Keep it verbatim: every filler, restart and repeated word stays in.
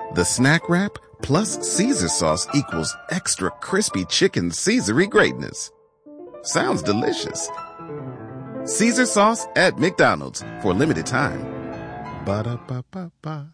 The snack wrap plus Caesar sauce equals extra crispy chicken Caesar-y greatness. Sounds delicious. Caesar sauce at McDonald's for a limited time. Ba-da-ba-ba-ba.